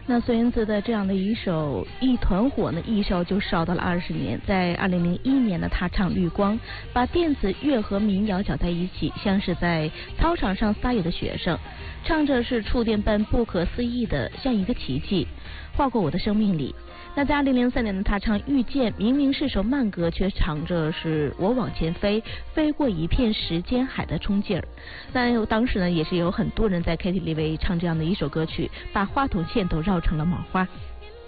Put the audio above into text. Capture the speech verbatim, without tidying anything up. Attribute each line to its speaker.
Speaker 1: 那孙燕姿的这样的一首《一团火》呢，一烧就烧到了二十年。在二零零一年呢，她唱《绿光》，把电子乐和民谣搅在一起，像是在操场上撒野的学生，唱着是触电般不可思议的，像一个奇迹划过我的生命里。那在二零零三年呢，他唱《遇见》，明明是首慢歌，却唱着是我往前飞，飞过一片时间海的冲劲儿。那当时呢，也是有很多人在 K T V 唱这样的一首歌曲，把话筒线都绕成了毛花。